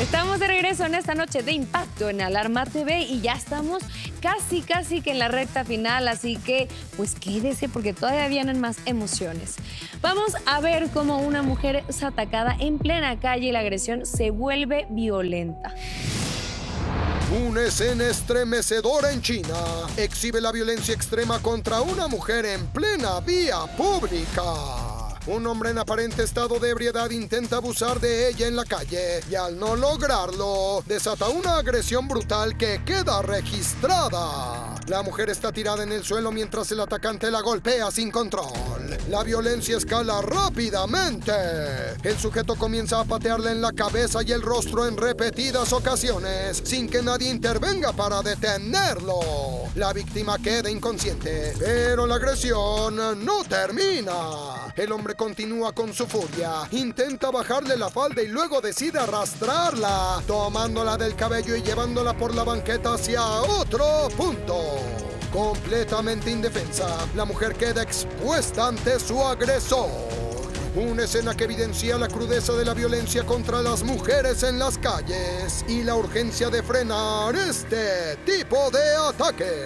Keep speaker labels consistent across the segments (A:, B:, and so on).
A: Estamos de regreso en esta noche de impacto en Alarma TV y ya estamos casi que en la recta final, así que pues quédese porque todavía vienen más emociones. Vamos a ver cómo una mujer es atacada en plena calle y la agresión se vuelve violenta.
B: Una escena estremecedora en China exhibe la violencia extrema contra una mujer en plena vía pública. Un hombre en aparente estado de ebriedad intenta abusar de ella en la calle y al no lograrlo, desata una agresión brutal que queda registrada. La mujer está tirada en el suelo mientras el atacante la golpea sin control. La violencia escala rápidamente. El sujeto comienza a patearle en la cabeza y el rostro en repetidas ocasiones, sin que nadie intervenga para detenerlo. La víctima queda inconsciente, pero la agresión no termina. El hombre continúa con su furia, intenta bajarle la falda y luego decide arrastrarla, tomándola del cabello y llevándola por la banqueta hacia otro punto. Completamente indefensa, la mujer queda expuesta ante su agresor. Una escena que evidencia la crudeza de la violencia contra las mujeres en las calles y la urgencia de frenar este tipo de ataques.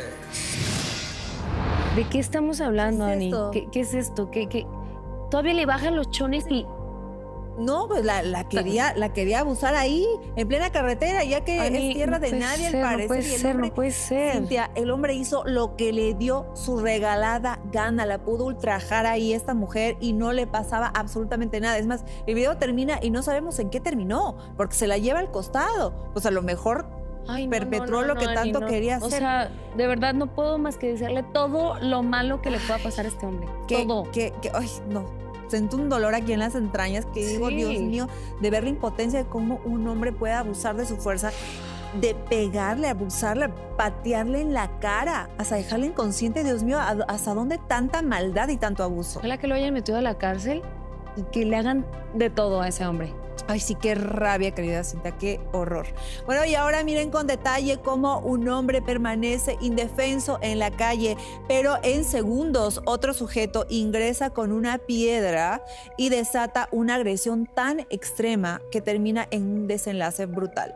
A: ¿De qué estamos hablando, Ani?
C: esto?
A: ¿Qué es esto? Todavía le bajan los chones y...
C: No, pues la quería abusar ahí, en plena carretera, ya que
A: Ani,
C: es tierra de
A: no puede
C: nadie,
A: ser,
C: al parecer.
A: No puede
C: y el
A: ser,
C: hombre,
A: no puede ser.
C: Cintia, el hombre hizo lo que le dio su regalada gana, la pudo ultrajar ahí esta mujer y no le pasaba absolutamente nada. Es más, el video termina y no sabemos en qué terminó, porque se la lleva al costado. Pues a lo mejor
A: Ay, no,
C: perpetró
A: no,
C: lo que
A: Ani,
C: tanto
A: no.
C: quería hacer.
A: O sea, de verdad no puedo más que desearle todo lo malo que le pueda pasar a este hombre. Todo.
C: Ay, no. Siento un dolor aquí en las entrañas que digo,
A: Sí.
C: Dios mío, de ver la impotencia de cómo un hombre puede abusar de su fuerza, de pegarle, abusarle, patearle en la cara, hasta dejarle inconsciente. Dios mío, ¿hasta dónde tanta maldad y tanto abuso?
A: Ojalá que lo hayan metido a la cárcel y que le hagan de todo a ese hombre.
C: Ay, sí, qué rabia, querida Cintia, qué horror. Bueno, y ahora miren con detalle cómo un hombre permanece indefenso en la calle, pero en segundos otro sujeto ingresa con una piedra y desata una agresión tan extrema que termina en un desenlace brutal.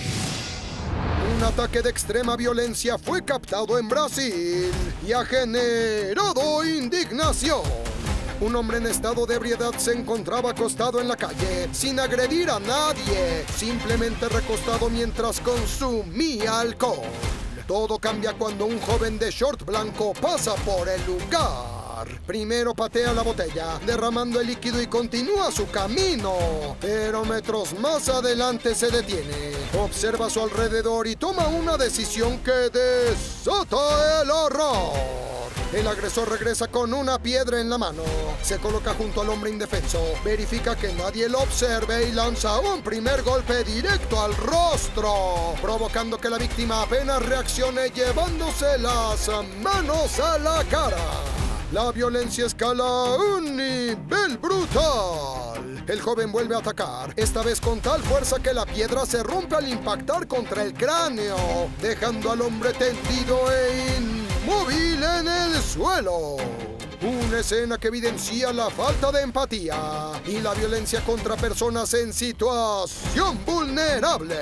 B: Un ataque de extrema violencia fue captado en Brasil y ha generado indignación. Un hombre en estado de ebriedad se encontraba acostado en la calle, sin agredir a nadie, simplemente recostado mientras consumía alcohol. Todo cambia cuando un joven de short blanco pasa por el lugar. Primero patea la botella, derramando el líquido y continúa su camino. Pero metros más adelante se detiene, observa a su alrededor y toma una decisión que desata el horror. El agresor regresa con una piedra en la mano, se coloca junto al hombre indefenso, verifica que nadie lo observe y lanza un primer golpe directo al rostro, provocando que la víctima apenas reaccione llevándose las manos a la cara. La violencia escala a un nivel brutal. El joven vuelve a atacar, esta vez con tal fuerza que la piedra se rompe al impactar contra el cráneo, dejando al hombre tendido e inmóvil en el suelo. Una escena que evidencia la falta de empatía y la violencia contra personas en situación vulnerable.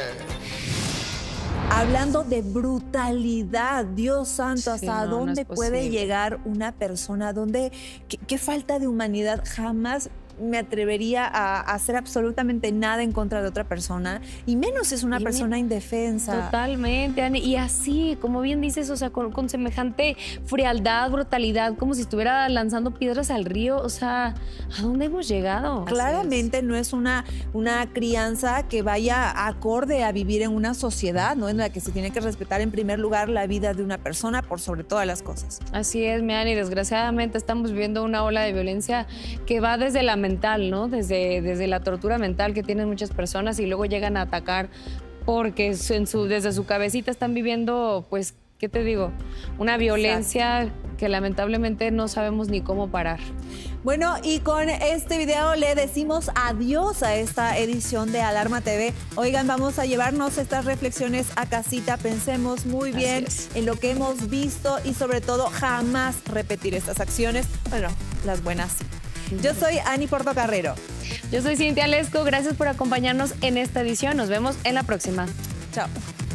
C: Hablando de brutalidad, Dios santo,
A: Sí,
C: ¿hasta
A: no, no
C: dónde
A: es
C: puede
A: posible.
C: llegar una persona? ¿Qué falta de humanidad? Jamás me atrevería a hacer absolutamente nada en contra de otra persona, y menos es una
A: Y
C: persona indefensa.
A: Totalmente, Ani. Y así, como bien dices, o sea, con semejante frialdad, brutalidad, como si estuviera lanzando piedras al río. O sea, ¿a dónde hemos llegado?
C: Claramente no es una crianza que vaya acorde a vivir en una sociedad, ¿no? En la que se tiene que respetar en primer lugar la vida de una persona por sobre todas las cosas.
A: Así es, mi Ani. Desgraciadamente estamos viviendo una ola de violencia que va desde la mental, ¿no? Desde la tortura mental que tienen muchas personas y luego llegan a atacar porque desde su cabecita están viviendo, pues, ¿qué te digo? Una violencia que lamentablemente no sabemos ni cómo parar.
C: Bueno, y con este video le decimos adiós a esta edición de Alarma TV. Oigan, vamos a llevarnos estas reflexiones a casita. Pensemos muy bien en lo que hemos visto y sobre todo jamás repetir estas acciones. Bueno, las buenas sí. Yo soy Ani Portocarrero.
A: Yo soy Cintia Lesco. Gracias por acompañarnos en esta edición. Nos vemos en la próxima.
C: Chao.